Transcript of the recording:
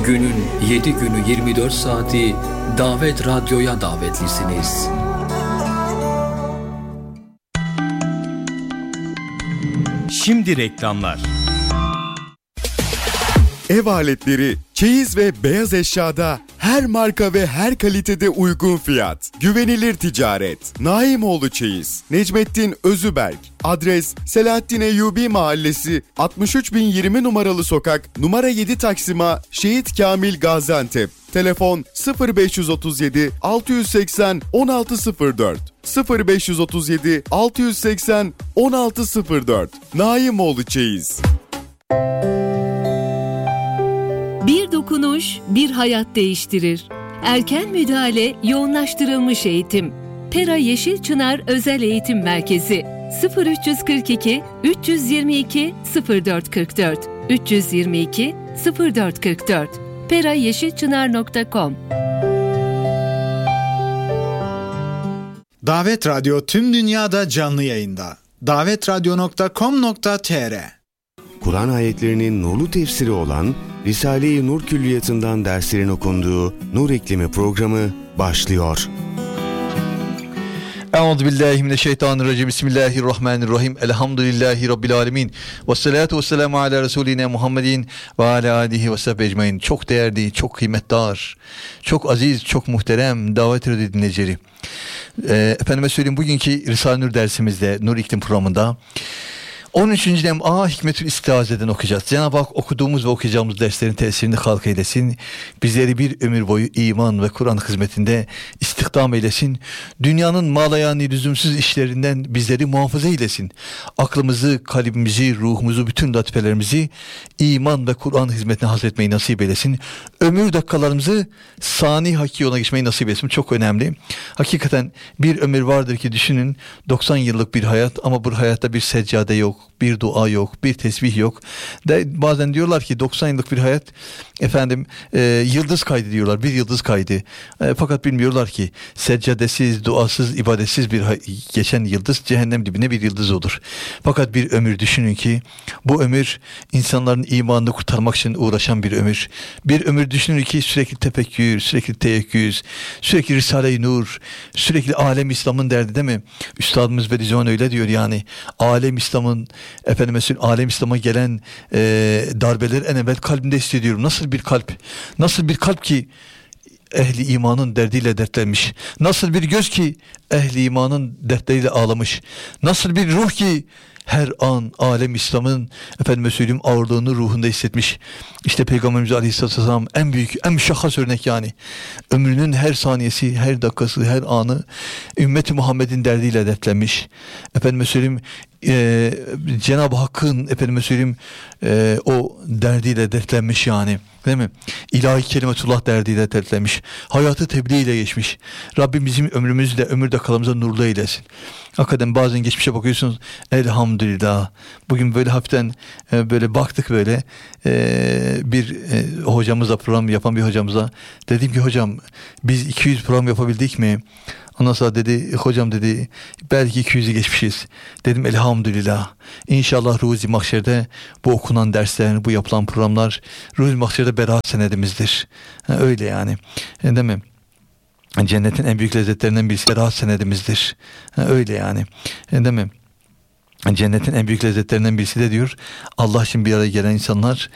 Günün 7 günü 24 saati Davet Radyo'ya davetlisiniz. Şimdi reklamlar. Ev aletleri, çeyiz ve beyaz eşyada her marka ve her kalitede uygun fiyat. Güvenilir ticaret. Naimoğlu Çeyiz. Necmettin Özüberk. Adres Selahattin Eyyubi Mahallesi 63020 numaralı sokak numara 7 Taksim'a Şehit Kamil Gaziantep. Telefon 0537 680 1604 0537 680 1604. Naimoğlu Çeyiz. Bir dokunuş, bir hayat değiştirir. Erken müdahale, yoğunlaştırılmış eğitim. Pera Yeşil Çınar Özel Eğitim Merkezi 0342 322 0444 322 0444 perayeşilçınar.com. Davet Radyo tüm dünyada canlı yayında. davetradyo.com.tr. Kur'an ayetlerinin nurlu tefsiri olan Risale-i Nur Külliyatı'ndan derslerin okunduğu Nur İklimi programı başlıyor. Euzubillahimineşşeytanirracim. Bismillahirrahmanirrahim. Elhamdülillahi Rabbil alemin. Vessalatu vesselamu ala Resuline Muhammedin ve ala alihi ve sahbihi ecmaîn. Çok değerli, çok kıymetdar, çok aziz, çok muhterem Davet Radyo dinleyicileri. Efendime söyleyeyim, bugünkü Risale-i Nur dersimizde, Nur İklim programında 13. dem A Hikmetül İstiaze'den okuyacağız. Cenab-ı Hak okuduğumuz ve okuyacağımız derslerin tesirini halk eylesin. Bizleri bir ömür boyu iman ve Kur'an hizmetinde istihdam eylesin. Dünyanın malayani lüzumsuz işlerinden bizleri muhafaza eylesin. Aklımızı, kalbimizi, ruhumuzu, bütün latifelerimizi iman ve Kur'an hizmetine hazretmeyi nasip eylesin. Ömür dakikalarımızı sani hakiki yoluna geçmeyi nasip eylesin. Çok önemli. Hakikaten bir ömür vardır ki düşünün, 90 yıllık bir hayat ama bu hayatta bir seccade yok, bir dua yok, bir tesbih yok. Bazen diyorlar ki 90 yıllık bir hayat yıldız kaydı diyorlar, bir yıldız kaydı. Fakat bilmiyorlar ki seccadesiz, duasız, ibadetsiz bir geçen yıldız cehennem dibine bir yıldız olur. Fakat bir ömür düşünün ki bu ömür insanların imanını kurtarmak için uğraşan bir ömür. Bir ömür düşünün ki sürekli tefekkür, sürekli teyekküz, sürekli Risale-i Nur, sürekli alem İslam'ın derdi, değil mi? Üstadımız Bediüzzaman öyle diyor yani. Alem İslam'ın, alem İslam'a gelen darbeleri en evvel kalbimde hissediyorum. Nasıl bir kalp? Nasıl bir kalp ki ehli imanın derdiyle dertlenmiş? Nasıl bir göz ki ehli imanın dertleriyle ağlamış? Nasıl bir ruh ki her an alem İslam'ın ağırlığını ruhunda hissetmiş? İşte Peygamberimiz Aleyhisselatü Vesselam en büyük, en müşahhas örnek yani. Ömrünün her saniyesi, her dakikası, her anı ümmeti Muhammed'in derdiyle dertlenmiş. Cenab-ı Hakk'ın o derdiyle dertlenmiş yani. Değil mi? İlahi kelimetullah derdiyle dertlenmiş. Hayatı tebliğ ile geçmiş. Rabbim bizim ömrümüzü de ömür dakikalarımıza nurlu eylesin. Hakikaten bazen geçmişe bakıyorsunuz, elhamdülillah. Bugün böyle hafiften böyle baktık böyle bir hocamızla, program yapan bir hocamıza dedim ki hocam biz 200 program yapabildik mi? Ondan sonra dedi hocam dedi belki 200'ü geçmişiz. Dedim elhamdülillah. İnşallah Ruzi Mahşer'de bu okunan dersler, bu yapılan programlar Ruzi Mahşer'de beraat senedimizdir. Öyle yani. Değil mi? Cennetin en büyük lezzetlerinden birisi beraat senedimizdir. Öyle yani. Değil mi? Cennetin en büyük lezzetlerinden birisi de diyor Allah için bir araya gelen insanlar